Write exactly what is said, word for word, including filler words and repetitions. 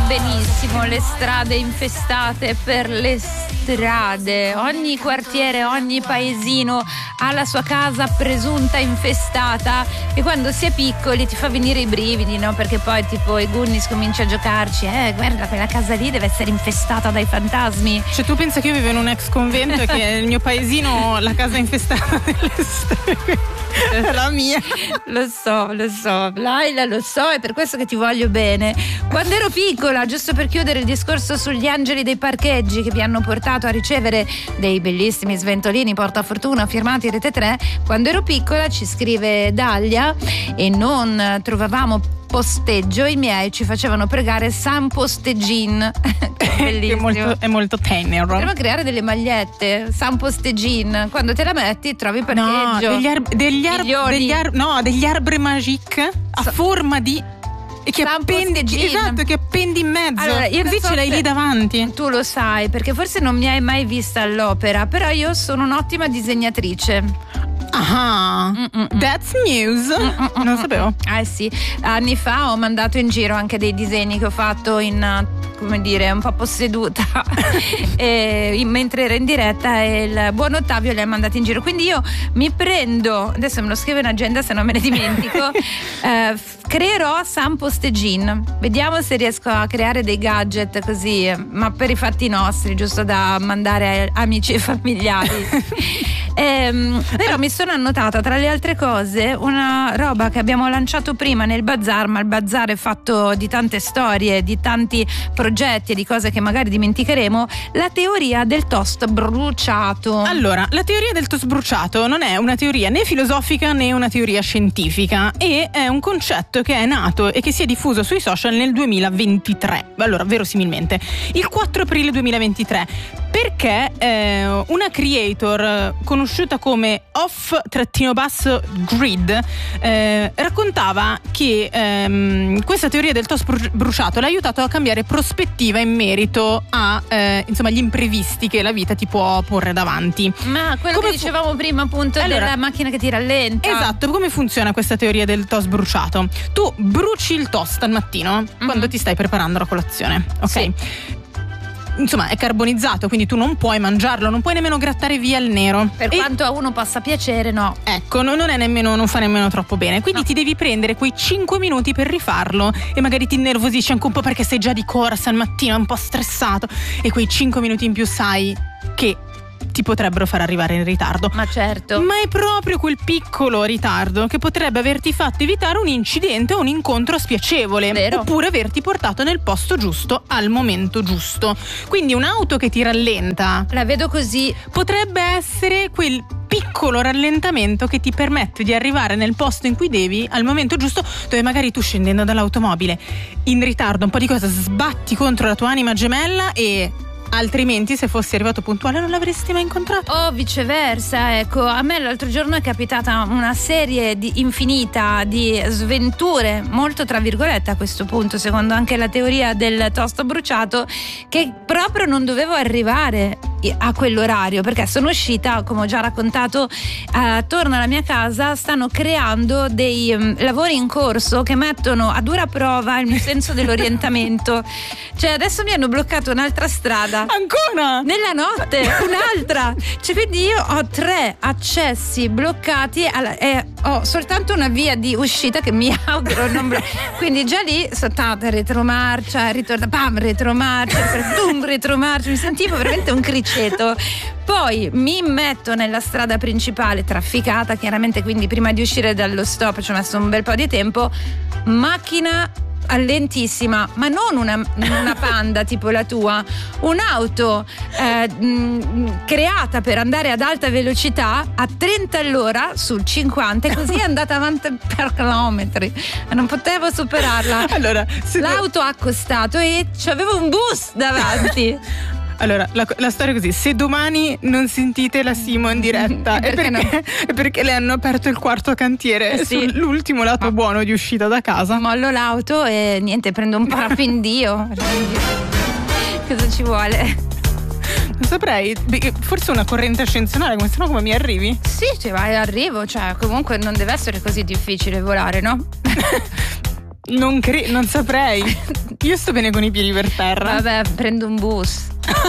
benissimo le strade infestate per le strade. Ogni quartiere, ogni paesino ha la sua casa presunta infestata e quando si è piccoli ti fa venire i brividi, no? Perché poi tipo i Goonies comincia a giocarci, eh guarda quella casa lì deve essere infestata dai fantasmi. Cioè tu pensa che io vivo in un ex convento e che il mio paesino la casa è infestata delle strade? La mia. Lo so, lo so, Laila, lo so, è per questo che ti voglio bene. Quando ero piccola, giusto per chiudere il discorso sugli angeli dei parcheggi che vi hanno portato a ricevere dei bellissimi sventolini portafortuna firmati Rete tre, quando ero piccola, ci scrive Dalia, e non trovavamo posteggio, i miei ci facevano pregare San Posteggin. Bellissimo. È molto, è molto tenero. Potremmo creare delle magliette San Posteggin, quando te la metti trovi parcheggio. No, degli arb- degli arb- degli ar- no, degli arbre magique a so- forma di e che San appendi, Posteggin. esatto, che appendi in mezzo. Allora, io così so ce l'hai lì davanti. Tu lo sai, perché forse non mi hai mai vista all'opera, però io sono un'ottima disegnatrice. Ah, Mm-mm. that's news. Mm-mm. Non sapevo. Eh sì, anni fa ho mandato in giro anche dei disegni che ho fatto in, come dire, un po' posseduta e in, mentre ero in diretta, e il buon Ottavio li ha mandati in giro, quindi io mi prendo, adesso me lo scrivo in agenda se non me ne dimentico, eh, creerò San Posteggin, vediamo se riesco a creare dei gadget così, ma per i fatti nostri, giusto da mandare a amici e familiari. Ehm, però mi sono annotata tra le altre cose una roba che abbiamo lanciato prima nel bazar, ma il bazar è fatto di tante storie, di tanti progetti e di cose che magari dimenticheremo, la teoria del toast bruciato. Allora, la teoria del toast bruciato non è una teoria né filosofica né una teoria scientifica, e è un concetto che è nato e che si è diffuso sui social nel duemilaventitré, allora verosimilmente il quattro aprile duemilaventitré, perché eh, una creator conosciuta come off-grid eh, raccontava che ehm, questa teoria del toast bruciato l'ha aiutato a cambiare prospettiva in merito a eh, insomma gli imprevisti che la vita ti può porre davanti. Ma quello come che dicevamo fu- prima appunto, allora, della macchina che ti rallenta. Esatto, come funziona questa teoria del toast bruciato? Tu bruci il toast al mattino mm-hmm. quando ti stai preparando la colazione, ok? Sì. Insomma è carbonizzato, quindi tu non puoi mangiarlo, non puoi nemmeno grattare via il nero. Per e quanto a uno possa piacere, no. Ecco, non è nemmeno, non fa nemmeno troppo bene. Quindi no. ti devi prendere quei cinque minuti per rifarlo e magari ti innervosisci anche un po' perché sei già di corsa al mattino, un po' stressato, e quei cinque minuti in più sai che ti potrebbero far arrivare in ritardo. Ma certo. Ma è proprio quel piccolo ritardo che potrebbe averti fatto evitare un incidente o un incontro spiacevole. Vero. Oppure averti portato nel posto giusto al momento giusto. Quindi un'auto che ti rallenta, la vedo così, potrebbe essere quel piccolo rallentamento che ti permette di arrivare nel posto in cui devi al momento giusto, dove magari tu, scendendo dall'automobile in ritardo, un po' di cosa, sbatti contro la tua anima gemella, e altrimenti se fossi arrivato puntuale non l'avresti mai incontrato. O viceversa, ecco, a me l'altro giorno è capitata una serie di infinita di sventure, molto tra virgolette a questo punto, secondo anche la teoria del toast bruciato, che proprio non dovevo arrivare a quell'orario, perché sono uscita, come ho già raccontato, attorno alla mia casa stanno creando dei um, lavori in corso che mettono a dura prova il mio senso dell'orientamento. Cioè adesso mi hanno bloccato un'altra strada ancora nella notte, un'altra, cioè quindi io ho tre accessi bloccati alla, e ho soltanto una via di uscita che mi auguro non blo- quindi già lì sono stata retromarcia, ritorna, pam, retromarcia, pum, retromarcia, mi sentivo veramente un criceto. Poi mi metto nella strada principale trafficata chiaramente, quindi prima di uscire dallo stop ci ho messo un bel po' di tempo, macchina lentissima, ma non una, una Panda tipo la tua, un'auto eh, mh, creata per andare ad alta velocità a trenta all'ora sul cinquanta, e così è andata avanti per chilometri, non potevo superarla. Allora, l'auto ha accostato e c'avevo un bus davanti. Allora, la, la storia è così: se domani non sentite la Simo in diretta è perché, no? È perché le hanno aperto il quarto cantiere, eh sì. sull'ultimo lato Ma... buono di uscita da casa. Mollo l'auto e niente, prendo un parapendio. Cosa ci vuole? Non saprei, forse una corrente ascensionale, come se no come mi arrivi? Sì, cioè vai, arrivo, cioè comunque non deve essere così difficile volare, no? Non, cre- non saprei. Io sto bene con i piedi per terra. Vabbè, prendo un bus.